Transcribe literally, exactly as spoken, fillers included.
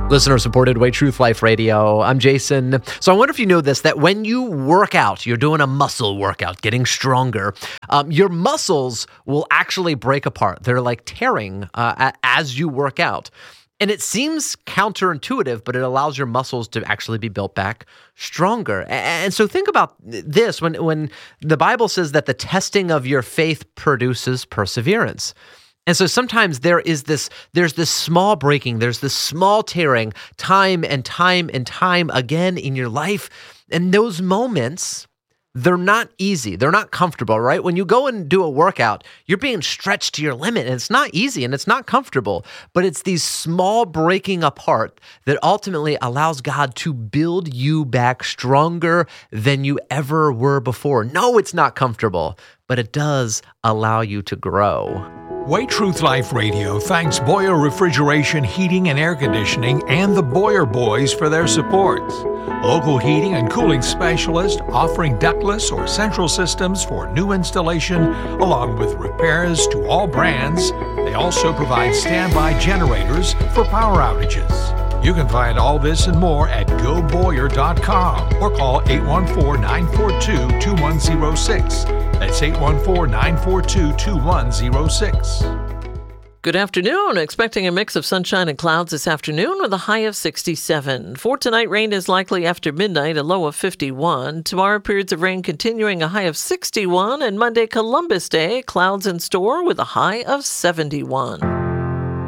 Listener-supported Way Truth Life Radio. I'm Jason. So I wonder if you know this, that when you work out, you're doing a muscle workout, getting stronger, um, your muscles will actually break apart. They're like tearing uh, as you work out. And it seems counterintuitive, but it allows your muscles to actually be built back stronger. And so think about this, when, when the Bible says that the testing of your faith produces perseverance. And so sometimes there is this, there's this small breaking, there's this small tearing time and time and time again in your life. And those moments, they're not easy. They're not comfortable, right? When you go and do a workout, you're being stretched to your limit, and it's not easy and it's not comfortable. But it's these small breaking apart that ultimately allows God to build you back stronger than you ever were before. No, it's not comfortable, but it does allow you to grow. Way Truth Life Radio thanks Boyer Refrigeration, Heating and Air Conditioning and the Boyer Boys for their support. Local heating and cooling specialist offering ductless or central systems for new installation, along with repairs to all brands. They also provide standby generators for power outages. You can find all this and more at go boyer dot com or call eight one four, nine four two, two one zero six. That's eight one four, nine four two, two one zero six. Good afternoon. Expecting a mix of sunshine and clouds this afternoon with a high of sixty-seven. For tonight, rain is likely after midnight, a low of fifty-one. Tomorrow, periods of rain continuing, a high of sixty-one. And Monday, Columbus Day, clouds in store with a high of seventy-one.